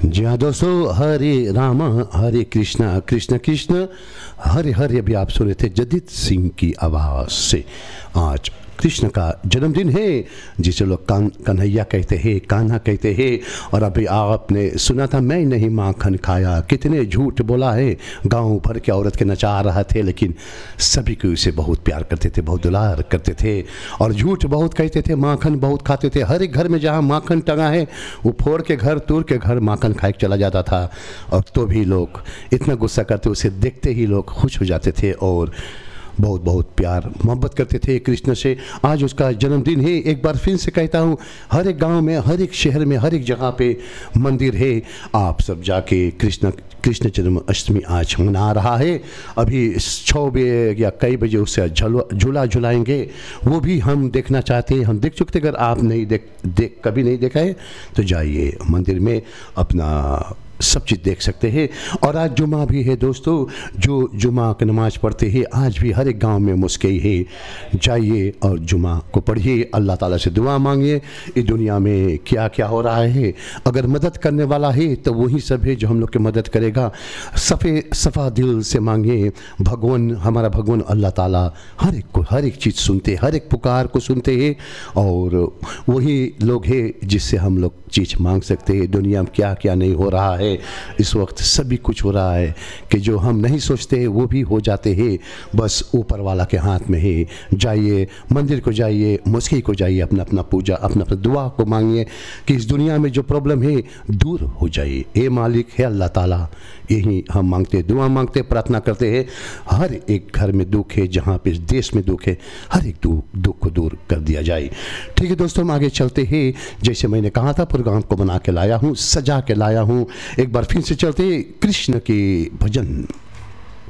जी हाँ दोस्तों, हरे राम हरे कृष्णा कृष्ण कृष्ण हरे हरे। अभी आप सुन रहे थे जगजीत सिंह की आवाज़ से। आज कृष्ण का जन्मदिन है, जिसे लोग कन्हैया कहते हैं, कान्हा कहते हैं। और अभी आपने सुना था, मैं नहीं माखन खाया, कितने झूठ बोला है। गांव भर के औरत के नचा रहा थे, लेकिन सभी को उसे बहुत प्यार करते थे, बहुत दुलार करते थे और झूठ बहुत कहते थे, माखन बहुत खाते थे। हर एक घर में जहाँ माखन टंगा है वो फोड़ के घर, तोड़ के घर माखन खाए चला जाता था। और तो भी लोग इतना गुस्सा करते, उसे देखते ही लोग खुश हो जाते थे और बहुत बहुत प्यार मोहब्बत करते थे कृष्ण से। आज उसका जन्मदिन है। एक बार फिर से कहता हूँ, हर एक गांव में, हर एक शहर में, हर एक जगह पे मंदिर है। आप सब जाके कृष्ण जन्माष्टमी आज मना रहा है। अभी 6 बजे या कई बजे उससे झूला झुलाएंगे, वो भी हम देखना चाहते हैं। हम देख चुके थे, अगर आप नहीं कभी नहीं देखा है तो जाइए मंदिर में, अपना सब चीज़ देख सकते हैं। और आज जुमा भी है दोस्तों, जो जुमा की नमाज पढ़ते हैं आज भी हर एक गांव में मुस्कई है। जाइए और जुमा को पढ़िए, अल्लाह ताला से दुआ मांगिए। इस दुनिया में क्या क्या हो रहा है, अगर मदद करने वाला है तो वही सब है जो हम लोग की मदद करेगा। सफ़ा दिल से मांगिए। भगवान, हमारा भगवान अल्लाह ताला हर एक चीज़ सुनते, हर एक पुकार को सुनते हैं। और वही लोग हैं जिससे हम लोग चीज़ मांग सकते हैं। दुनिया में क्या क्या नहीं हो रहा है इस वक्त, सभी कुछ हो रहा है कि जो हम नहीं सोचते वो भी हो जाते हैं। बस ऊपर वाला के हाथ में है। जाइए मंदिर को, जाइए मस्जिद को, जाइए अपना अपना पूजा, अपना अपना दुआ को मांगिए कि इस दुनिया में जो प्रॉब्लम है दूर हो जाए। ए मालिक है अल्लाह ताला, यही हम मांगते, दुआ मांगते, प्रार्थना करते हैं। हर एक घर में दुख है, जहाँ पे देश में दुख है, हर एक दुख को दूर कर दिया जाए। ठीक है दोस्तों, हम आगे चलते हैं। जैसे मैंने कहा था, प्रोग्राम को बना के लाया हूँ, सजा के लाया हूँ। एक बार फिर से चलते कृष्ण के भजन।